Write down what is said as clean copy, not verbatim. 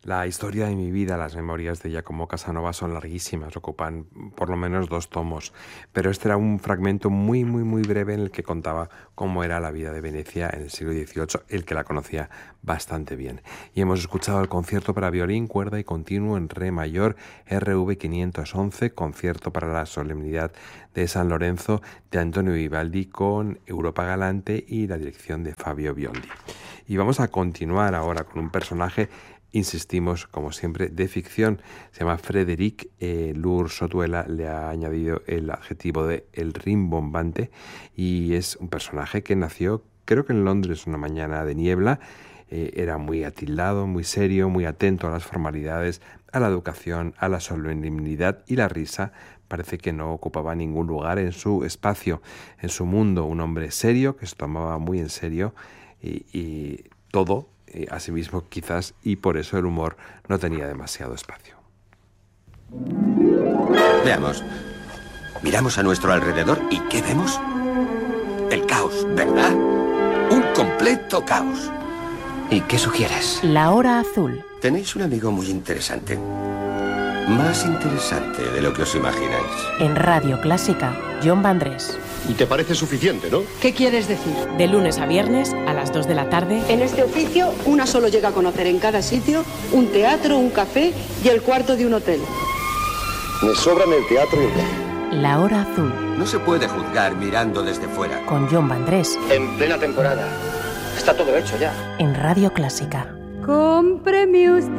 La historia de mi vida, las memorias de Giacomo Casanova son larguísimas, ocupan por lo menos 2 tomos, pero este era un fragmento muy breve en el que contaba cómo era la vida de Venecia en el siglo XVIII, el que la conocía bastante bien. Y hemos escuchado el concierto para violín, cuerda y continuo en re mayor, RV 511, concierto para la solemnidad de San Lorenzo de Antonio Vivaldi con Europa Galante y la dirección de Fabio Biondi. Y vamos a continuar ahora con un personaje, insistimos, como siempre, de ficción. Se llama Frédéric. Lourdes Sotuela le ha añadido el adjetivo de el rimbombante y es un personaje que nació, creo que en Londres, una mañana de niebla. Era muy atildado, muy serio, muy atento a las formalidades, a la educación, a la solemnidad y la risa. Parece que no ocupaba ningún lugar en su espacio, en su mundo. Un hombre serio que se tomaba muy en serio y todo a sí mismo quizás, y por eso el humor no tenía demasiado espacio. Veamos. Miramos a nuestro alrededor y ¿qué vemos? El caos, ¿verdad? Un completo caos. ¿Y qué sugieres? La hora azul. Tenéis un amigo muy interesante. Más interesante de lo que os imagináis. En Radio Clásica, John Vandrés. Y te parece suficiente, ¿no? ¿Qué quieres decir? De lunes a viernes a las 2 de la tarde. En este oficio, una solo llega a conocer en cada sitio un teatro, un café y el cuarto de un hotel. Me sobran el teatro y el café. La hora azul. No se puede juzgar mirando desde fuera. Con John Vandrés. En plena temporada. Está todo hecho ya. En Radio Clásica. Cómpreme usted